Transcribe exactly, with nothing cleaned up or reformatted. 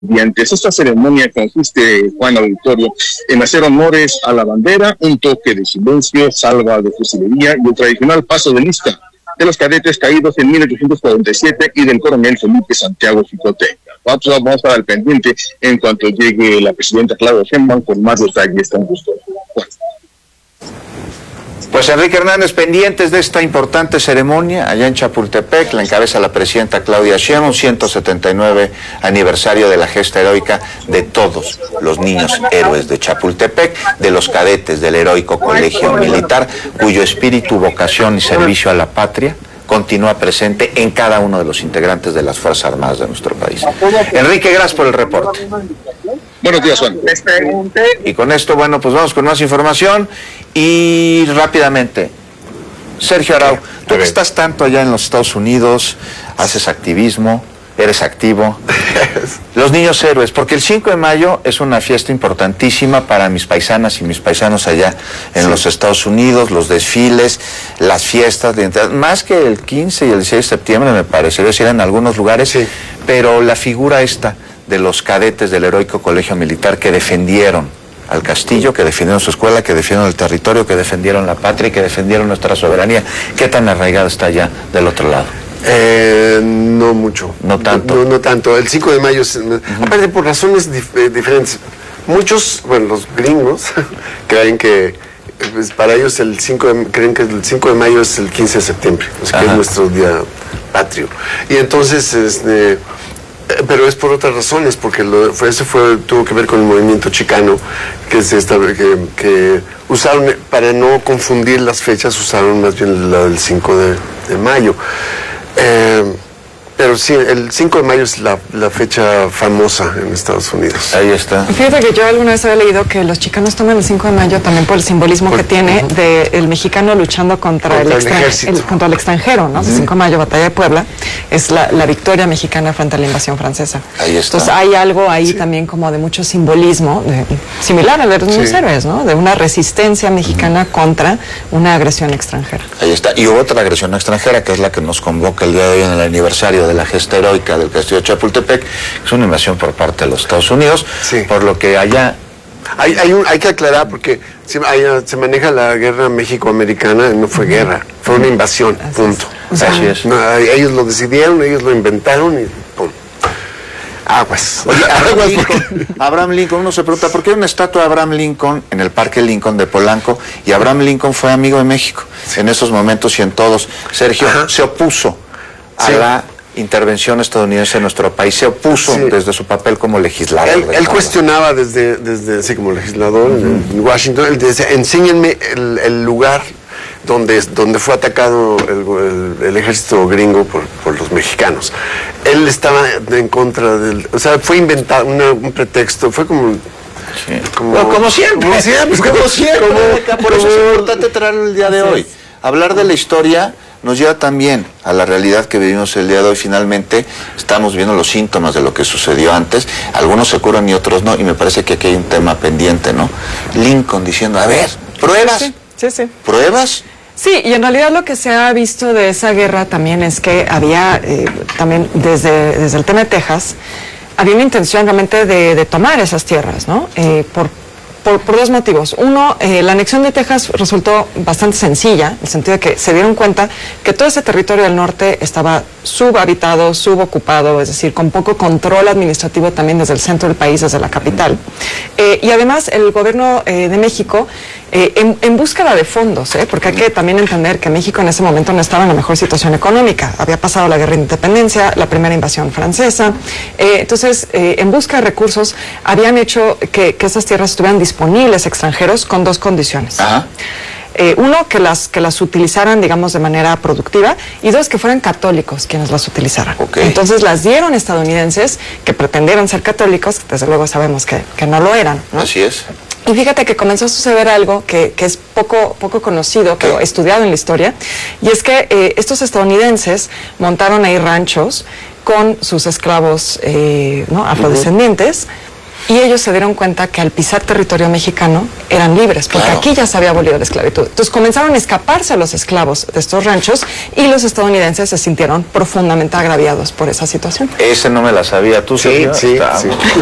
estudiantes. Esta ceremonia consiste, Juan Auditorio, en hacer honores a la bandera, un toque de silencio, salva de fusilería y el tradicional paso de lista de los cadetes caídos en mil ochocientos cuarenta y siete y del coronel Felipe Santiago Chicote. Vamos, vamos a estar al pendiente en cuanto llegue la presidenta Claudia Sheinbaum con más detalles. Tan gusto. Bueno. Pues Enrique Hernández, pendientes de esta importante ceremonia allá en Chapultepec, la encabeza la presidenta Claudia Sheinbaum, ciento setenta y nueve aniversario de la gesta heroica de todos los niños héroes de Chapultepec, de los cadetes del heroico colegio militar, cuyo espíritu, vocación y servicio a la patria continúa presente en cada uno de los integrantes de las Fuerzas Armadas de nuestro país. Enrique, gracias por el reporte. Buenos días, Juan. Y con esto, bueno, pues vamos con más información y rápidamente. Sergio Arau, tú que estás tanto allá en los Estados Unidos, haces activismo, eres activo. Los niños héroes, porque el cinco de mayo es una fiesta importantísima para mis paisanas y mis paisanos allá en sí. los Estados Unidos, los desfiles, las fiestas, de entrada, más que el quince y el dieciséis de septiembre me pareció decir en algunos lugares, sí. pero la figura esta de los cadetes del heroico colegio militar que defendieron al castillo, que defendieron su escuela, que defendieron el territorio, que defendieron la patria y que defendieron nuestra soberanía, ¿qué tan arraigado está allá del otro lado? Eh, no mucho. No tanto. No, no tanto. El cinco de mayo, es, uh-huh. aparte por razones dif eh, diferentes. Muchos, bueno, los gringos creen que pues, para ellos el cinco de, creen que el cinco de mayo es el quince de septiembre, o sea, que es nuestro día patrio. Y entonces, este, pero es por otras razones, porque lo, fue, eso fue, tuvo que ver con el movimiento chicano, que, se estaba, que, que usaron, para no confundir las fechas, usaron más bien la del cinco de mayo. Eh, pero sí, el cinco de mayo es la, la fecha famosa en Estados Unidos. Ahí está. Fíjate que yo alguna vez había leído que los chicanos toman el cinco de mayo también por el simbolismo por, que tiene uh-huh. del mexicano luchando contra, contra, el, el, extran el, contra el extranjero, ¿no? Uh-huh. El cinco de mayo, batalla de Puebla, es la, la victoria mexicana frente a la invasión francesa. Ahí está. Entonces hay algo ahí sí. también como de mucho simbolismo, de, similar a los niños sí. héroes, ¿no? De una resistencia mexicana uh-huh. contra una agresión extranjera. Ahí está. Y otra agresión extranjera, que es la que nos convoca el día de hoy en el aniversario de la gesta heroica del castillo de Chapultepec, es una invasión por parte de los Estados Unidos, sí. por lo que allá... Hay, hay, un, hay que aclarar, porque se, hay, se maneja la guerra México-americana, no fue guerra, fue una invasión, punto. Así, Así es. No, ellos lo decidieron, ellos lo inventaron y pum. Aguas. Oye, Abraham Lincoln, Abraham Lincoln, uno se pregunta, ¿por qué hay una estatua de Abraham Lincoln en el Parque Lincoln de Polanco? Y Abraham Lincoln fue amigo de México, sí. en esos momentos y en todos. Sergio Ajá. se opuso a sí. la intervención estadounidense en nuestro país, se opuso sí. desde su papel como legislador. Él, él cuestionaba desde, desde, sí, como legislador uh-huh. en Washington, él decía, enséñenme el, el lugar donde, donde fue atacado el, el, el ejército gringo por, por los mexicanos. Él estaba en contra del, o sea, fue inventado una, un pretexto, fue como... Sí. Como, no, como siempre, como siempre, como siempre. Como, por eso es importante traerlo el día de hoy. Hablar de la historia nos lleva también a la realidad que vivimos el día de hoy. Finalmente estamos viendo los síntomas de lo que sucedió antes. Algunos se curan y otros no, y me parece que aquí hay un tema pendiente, ¿no? Lincoln diciendo, a ver, ¿pruebas? Sí, sí, sí. ¿Pruebas? Sí, y en realidad lo que se ha visto de esa guerra también es que había, eh, también desde, desde el tema de Texas, había una intención realmente de, de tomar esas tierras, ¿no? Eh, por Por, por dos motivos. Uno, eh, la anexión de Texas resultó bastante sencilla, en el sentido de que se dieron cuenta que todo ese territorio del norte estaba subhabitado, subocupado, es decir, con poco control administrativo también desde el centro del país, desde la capital. Eh, y además el gobierno eh, de México, eh, en, en búsqueda de fondos, eh, porque hay que también entender que México en ese momento no estaba en la mejor situación económica. Había pasado la guerra de independencia, la primera invasión francesa. Eh, entonces, eh, en busca de recursos, habían hecho que, que esas tierras estuvieran disponibles a extranjeros con dos condiciones. Ajá. Eh, uno, que las, que las utilizaran, digamos, de manera productiva, y dos, que fueran católicos quienes las utilizaran. Okay. Entonces las dieron estadounidenses que pretendieron ser católicos, que desde luego sabemos que, que no lo eran, ¿no? Así es. Y fíjate que comenzó a suceder algo que, que es poco, poco conocido, que he estudiado en la historia, y es que eh, estos estadounidenses montaron ahí ranchos con sus esclavos eh, ¿no? afrodescendientes, uh-huh. y ellos se dieron cuenta que al pisar territorio mexicano eran libres, porque Claro. aquí ya se había abolido la esclavitud. Entonces comenzaron a escaparse los esclavos de estos ranchos y los estadounidenses se sintieron profundamente agraviados por esa situación. Ese no me la sabía. ¿Tú, Sí, Sergio? sí, Está- sí.